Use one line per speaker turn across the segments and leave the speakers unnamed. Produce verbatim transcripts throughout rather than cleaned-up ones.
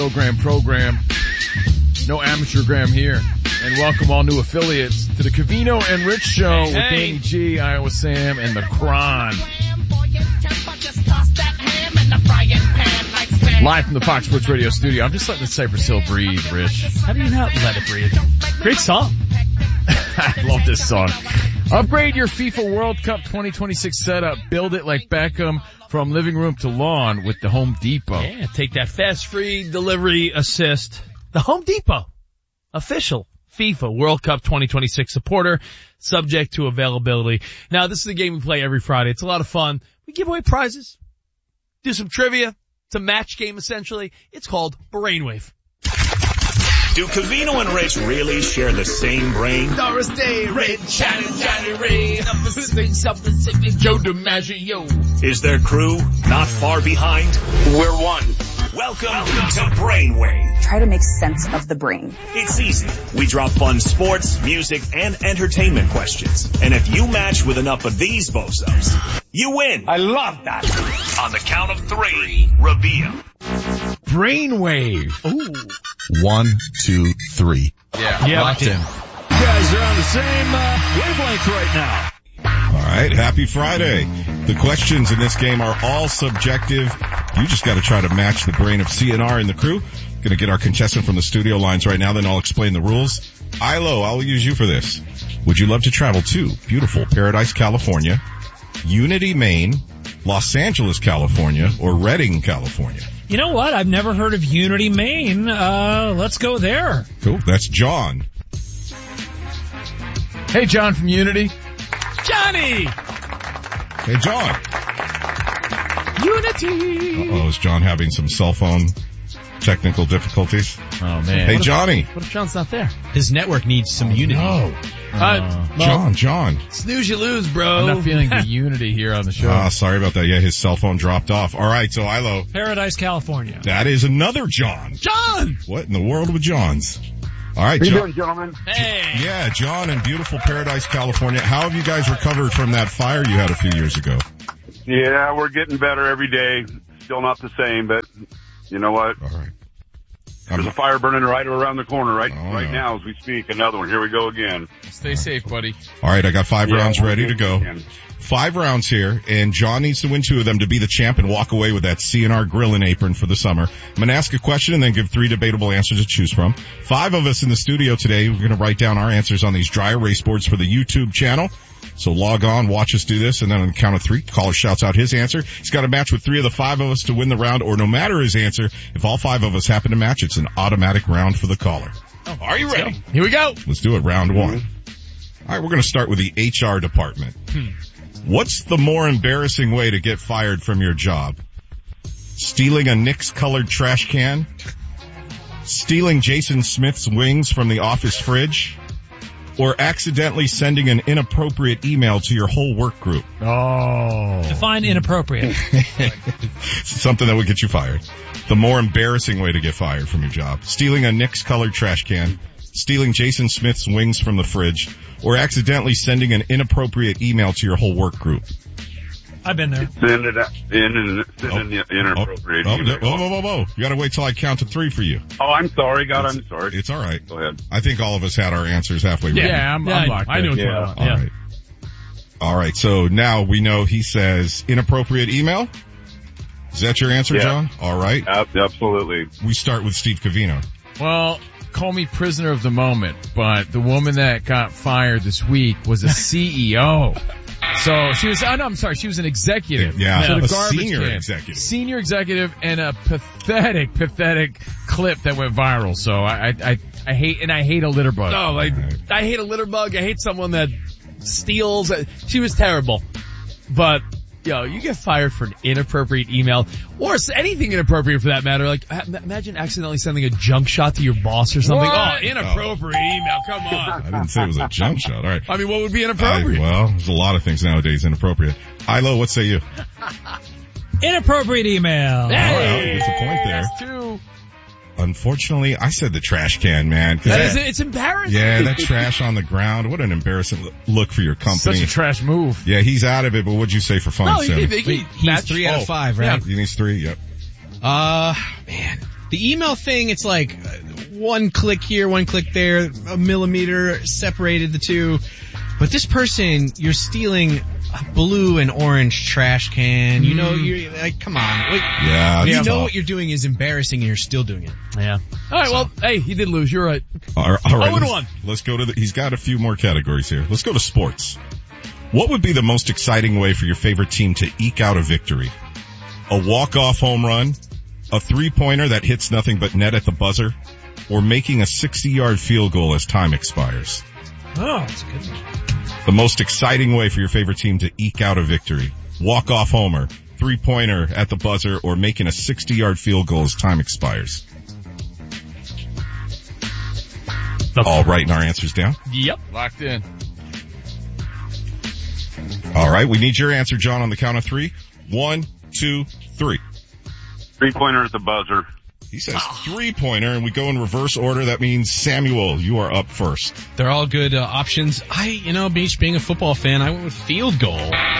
Program program. No amateur gram here. And welcome all new affiliates to the Covino and Rich Show
hey,
with
hey.
Danny G, Iowa Sam, and the Kron. Live from the Fox Sports Radio studio. I'm just letting the Cypress Hill breathe, Rich.
How do you not let it breathe? Great song.
I love this song. Upgrade your FIFA World Cup twenty twenty-six setup. Build it like Beckham from living room to lawn with the Home Depot.
Yeah, take that fast free delivery assist. The Home Depot. Official FIFA World Cup twenty twenty-six supporter, subject to availability. Now, this is a game we play every Friday. It's a lot of fun. We give away prizes, do some trivia. It's a match game, essentially. It's called Brainwave.
Do Covino and Rich really share the same brain?
Doris Day, Red, Johnny, Johnny Ray, Pacific, South Pacific, Joe DiMaggio.
Is their crew not far behind?
We're one.
Welcome, Welcome to Brainwave.
Try to make sense of the brain.
It's easy. We drop fun sports, music, and entertainment questions. And if you match with enough of these bozos, you win.
I love that.
On the count of three, reveal.
Brainwave.
Ooh.
One, two, three.
Yeah,
Yeah,
locked in.
You guys are on the same uh, wavelength right now.
All right, happy Friday. The questions in this game are all subjective. You just got to try to match the brain of C N R and the crew. Going to get our contestant from the studio lines right now, then I'll explain the rules. Ilo, I'll use you for this. Would you love to travel to beautiful Paradise, California, Unity, Maine, Los Angeles, California, or Redding, California?
You know what? I've never heard of Unity, Maine. Uh, let's go there.
Cool. That's John.
Hey, John from Unity.
Johnny!
Hey, John.
Unity!
Uh-oh, is John having some cell phone technical difficulties?
Oh, man.
Hey, Johnny.
What if John's not there?
His network needs some unity.
No.
Uh, well,
John, John.
snooze you lose, bro.
I'm not feeling the unity here on the show.
Ah, sorry about that. Yeah, his cell phone dropped off. All right, so Ilo.
Paradise, California.
That is another John.
John!
What in the world with Johns? All right,
How you
John.
doing, gentlemen?
Hey!
Yeah, John in beautiful Paradise, California. How have you guys recovered from that fire you had a few years ago?
Yeah, we're getting better every day. Still not the same, but you know what?
All right.
There's a fire burning right around the corner right
Oh,
right
no.
now as we speak. Another one. Here we go again.
Stay safe, buddy.
All right, I got five
Yeah,
rounds
we're
ready to go.
getting-
Five rounds here, and John needs to win two of them to be the champ and walk away with that C N R grill and apron for the summer. I'm going to ask a question and then give three debatable answers to choose from. Five of us in the studio today. We're going to write down our answers on these dry erase boards for the YouTube channel. So log on, watch us do this, and then on the count of three, caller shouts out his answer. He's got to match with three of the five of us to win the round, or no matter his answer, if all five of us happen to match, it's an automatic round for the caller.
Oh,
Are you ready?
Here we go.
Let's do it, round one. All right, we're going to start with the H R department.
Hmm.
What's the more embarrassing way to get fired from your job? Stealing a Knicks-colored trash can? Stealing Jason Smith's wings from the office fridge? Or accidentally sending an inappropriate email to your whole work group?
Oh.
Define inappropriate.
Something that would get you fired. The more embarrassing way to get fired from your job. Stealing a Knicks-colored trash can? Stealing Jason Smith's wings from the fridge? Or accidentally sending an inappropriate email to your whole work group?
I've been there.
Send it out, in and send
Oh,
in the inappropriate.
Oh,
email.
whoa, whoa, whoa, whoa. You gotta wait till I count to three for you.
Oh, I'm sorry, God, I'm sorry.
It's alright.
Go ahead.
I think all of us had our answers halfway.
Yeah,
ready.
I'm,
Yeah,
I'm
I-
locked
I
in.
know what's
Yeah.
going on.
All
Yeah.
right. All right. So now we know he says inappropriate email. Is that your answer,
Yeah.
John? All right.
Ab- Absolutely.
We start with Steve Covino.
Well, call me prisoner of the moment, but the woman that got fired this week was a C E O. So she was, oh no, I'm sorry, she was an executive.
Yeah,
So the
a
garbage
senior
can.
executive.
Senior executive and a pathetic, pathetic clip that went viral. So I, I, I, I hate, and I hate a litter bug.
Oh, I, I hate a litter bug. I hate someone that steals. She was terrible. But, yo, you get fired for an inappropriate email, or anything inappropriate for that matter. Like, imagine accidentally sending a junk shot to your boss or something.
What?
Oh, inappropriate email. Come
I
on.
didn't say it was a jump shot. All right.
I mean, what would be
I,
inappropriate?
well, there's a lot of things nowadays inappropriate. Ilo, what say you?
Inappropriate email.
All right, gets a point there.
That's two.
Unfortunately, I said the trash can, man. 'cause
That
that-
is, it's embarrassing.
yeah, that trash on the ground. What an embarrassing look for your company.
Such a trash move.
Yeah, he's out of it, but what'd you say for fun,
No,
Sam?
he, he, he,
He's
match-
three out
Oh,
of five, right?
He needs three, yep.
Uh, man. The email thing, it's like uh, one click here, one click there, a millimeter separated the two. But this person, you're stealing a blue and orange trash can. You know, you're like, come on. Wait,
Yeah,
you
it's
know
tough.
what you're doing is embarrassing and you're still doing it.
Yeah. All right, well, hey, he did lose. You're right.
All right, all right,
oh and
let's,
one.
let's go to the, he's got a few more categories here. Let's go to sports. What would be the most exciting way for your favorite team to eke out a victory? A walk-off home run, a three-pointer that hits nothing but net at the buzzer, or making a sixty-yard field goal as time expires?
Oh, that's a good one.
The most exciting way for your favorite team to eke out a victory. Walk-off homer, three-pointer at the buzzer, or making a sixty-yard field goal as time expires.
Okay.
All writing our answers down.
Yep.
Locked in.
All right, we need your answer, John, on the count of three. One, two, three.
Three-pointer at the buzzer.
He says three-pointer, and we go in reverse order. That means, Samuel, you are up first.
They're all good uh, options. I, you know, Beach being a football fan, I went with field goal.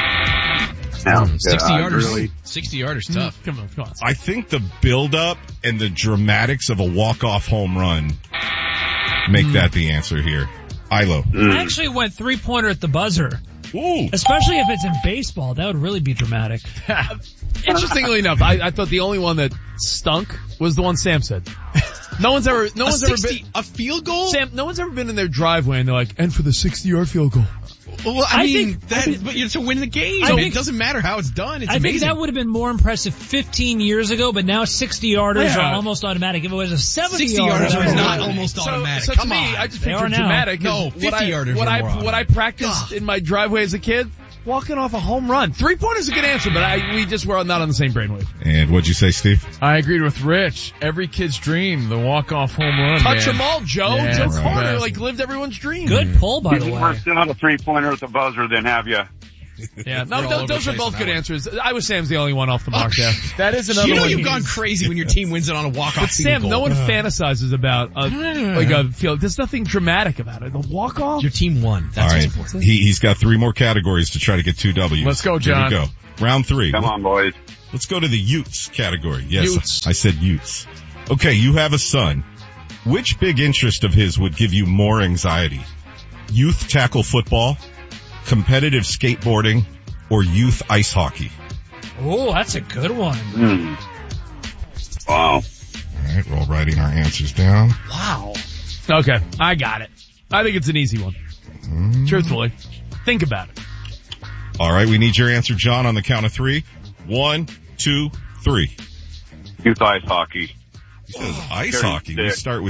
Now,
sixty
yeah,
yarders.
really,
sixty yarders tough.
Come on, come on.
I think the build-up and the dramatics of a walk-off home run make that the answer here. Ilo.
mm.
I actually went three-pointer at the buzzer.
Ooh.
Especially if it's in baseball. That would really be dramatic.
Interestingly enough, I, I thought the only one that stunk was the one Sam said. No one's ever, no
A
one's ever
sixty,
been,
a field goal?
Sam, no one's ever been in their driveway and they're like, and for the sixty-yard field goal.
Well, I,
I
mean,
think-
that,
I think-
but you're to win the game.
I
So
think-
it doesn't matter how it's done. It's
I think
amazing.
that would have been more impressive fifteen years ago, but now sixty-yarders
Yeah.
are almost automatic. If it was a
sixty
seventy-yarder,
yarders
that
are
was
not
not
almost
So,
automatic.
so
Come
to me,
on.
I just
They
picture
are now.
dramatic.
No,
what I,
fifty-yarders
what
are
I,
more
what I
automatic.
practiced in my driveway as a kid, walking off a home run. Three pointers a good answer, but I, we just were not on the same brainwave.
And what'd you say, Steve?
I agreed with Rich. Every kid's dream, the walk-off home run.
Touch
man.
them all, Joe.
Yeah,
Joe
right.
Carter,
Best.
like, lived everyone's dream.
good pull, by the
You've
way.
worked on a three-pointer at the buzzer, then have you?
Yeah, no,
We're all
th-
over
those
the
are
place
both
on
good
that one.
answers. I was Sam's the only one off the mark there.
That is another
You know
one.
you've
he-
gone crazy when your team wins it on a walk-off
But
field
Sam,
goal.
no one fantasizes about a, like a field. There's nothing dramatic about it. The walk-off?
Your team won.
All
That's
right.
what's important.
He, he's got three more categories to try to get two W's.
Let's go,
Here
John.
we go. Round three.
Come on, boys.
Let's go to the Utes category. Yes,
Utes.
I said Utes. Okay, you have a son. Which big interest of his would give you more anxiety? Youth tackle football, competitive skateboarding, or youth ice hockey?
Oh, that's a good one.
Hmm. Wow.
All right, we're all writing our answers down.
Wow. Okay, I got it. I think it's an easy one.
Mm.
Truthfully. Think about it.
All right, we need your answer, John, on the count of three. One, two, three.
Youth ice hockey.
He says ice
Very
hockey. We
sick.
start with